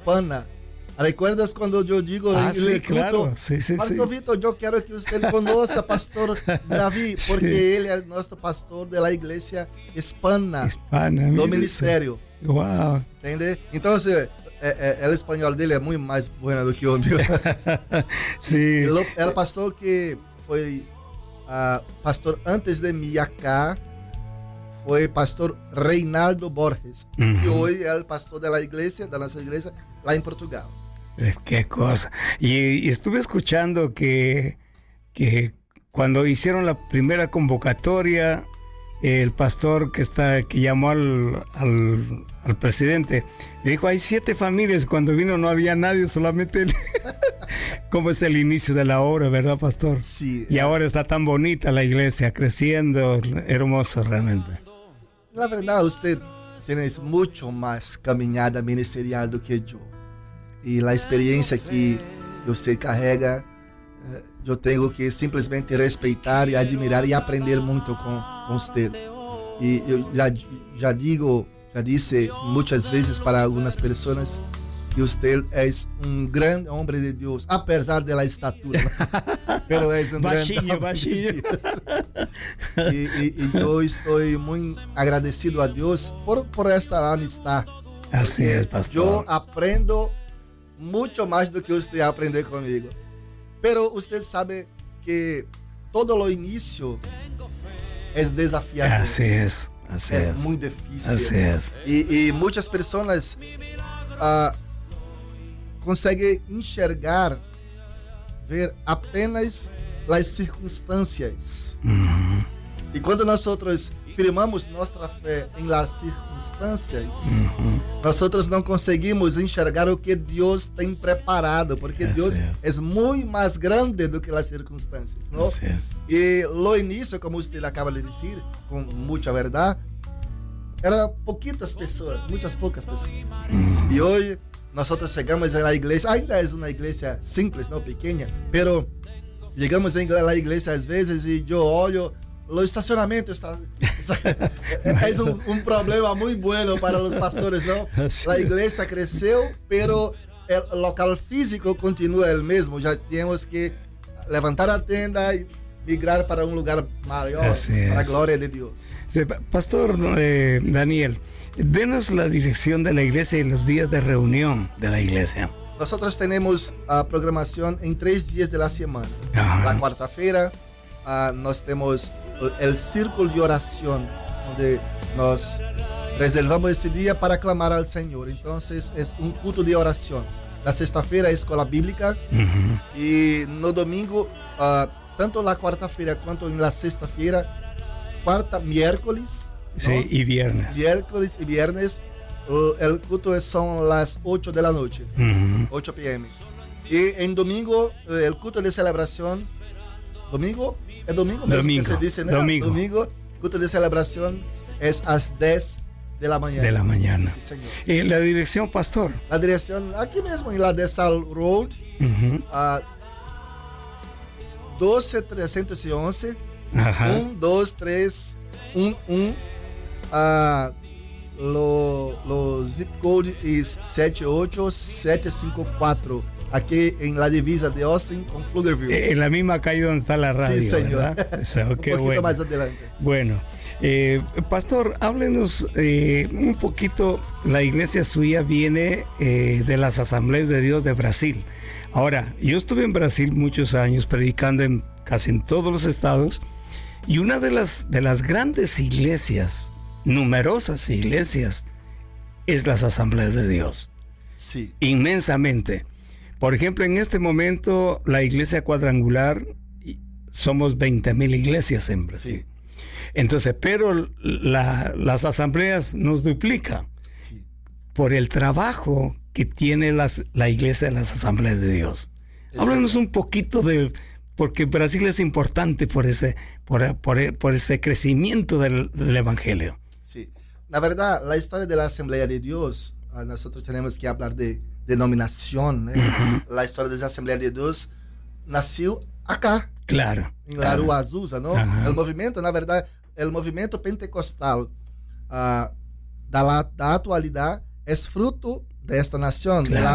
hispana. ¿Recuerdas cuando yo digo en el culto? Claro. Sí, Pastor Víctor, yo quiero que usted conozca a Pastor David, porque él es nuestro pastor de la iglesia hispana do ministerio. Wow. ¿Entiende? Entonces, el español dele es muy más bueno do que o meu. Sí. El pastor que fue pastor antes de mí acá fue pastor Reinaldo Borges. Y hoy es el pastor de la iglesia, de nuestra iglesia, lá en Portugal. Qué cosa. Y estuve escuchando que cuando hicieron la primera convocatoria, el pastor que llamó al presidente, le dijo, hay 7 familias. Cuando vino no había nadie, solamente él. ¿Cómo es el inicio de la obra, verdad, pastor? Sí. Y ahora está tan bonita la iglesia, creciendo, hermoso realmente. La verdad, usted tiene mucho más caminhada ministerial do que yo. Y la experiencia que usted carrega, yo tengo que simplemente respetar y admirar y aprender mucho con usted. Y yo ya dije muchas veces para algunas personas que usted es un gran hombre de Dios, a pesar de la estatura, ¿no? Pero es un baixinho. de Dios. Y yo estoy muy agradecido a Dios por esta amistad. Así es, pastor. Yo aprendo mucho más do que usted aprende conmigo. Pero usted sabe que todo lo inicio es desafiante. Así es. Es muy difícil. Así es. Y muchas personas consiguen enxergar, ver apenas las circunstancias. Y cuando nosotros firmamos nuestra fe en las circunstancias, nosotros no conseguimos enxergar o que Dios tem preparado, porque Dios es muy más grande do que las circunstancias, ¿no? Y lo inicio, como usted acaba de decir, con mucha verdad, eran poquitas personas, muchas pocas personas. Y hoy nosotros llegamos a la iglesia, ainda es una iglesia simples, no pequeña, pero llegamos a la iglesia a veces y yo olho, o estacionamento es un problema muy bueno para los pastores, ¿no? La iglesia creció, pero el local físico continúa el mismo. Ya tenemos que levantar la tienda y migrar para un lugar mayor, para la gloria de Dios. Sí, pastor Daniel, denos la dirección de la iglesia y los días de reunión de la iglesia. Nosotros tenemos programación en 3 días de la semana. La cuarta-feira, nós temos el círculo de oración, donde nos reservamos este día para clamar al Señor. Entonces es un culto de oración. La sexta-feira es escola bíblica y no domingo, tanto la cuarta-feira cuanto en la sexta-feira, miércoles, sí, ¿no? Y viernes. Miércoles y viernes, el culto son las 8 de la noche, 8 p.m. Y en domingo, el culto de celebración, domingo mesmo que se dice, ¿no? Domingo, culto de celebración es a las 10 de la mañana. De la mañana. Sí, señor. ¿Y la dirección, pastor? La dirección, aquí mismo en la de Sal Road, 12311, 12311, lo zip code es 78754. Aquí en la divisa de Austin con Pflugerville. En la misma calle donde está la radio, sí, señor. ¿verdad? Un poquito bueno. más adelante. Bueno, pastor, háblenos un poquito. La iglesia suya viene de las Asambleas de Dios de Brasil. Ahora, yo estuve en Brasil muchos años predicando casi en todos los estados, y una de las grandes iglesias, numerosas iglesias, es las Asambleas de Dios. Sí. Inmensamente. Por ejemplo, en este momento, la iglesia cuadrangular, somos 20,000 iglesias en Brasil. Sí. Entonces, pero las asambleas nos duplican por el trabajo que tiene la iglesia de las Asambleas de Dios. Háblanos un poquito porque Brasil es importante por ese crecimiento del evangelio. Sí, la verdad, la historia de la Asamblea de Dios, nosotros tenemos que hablar de denominación, ¿eh? La historia de la Asamblea de Dios nació acá. Claro. En la Rua Azusa, ¿no? El movimiento, na verdade, el movimiento pentecostal da atualidad es fruto de esta nación, claro,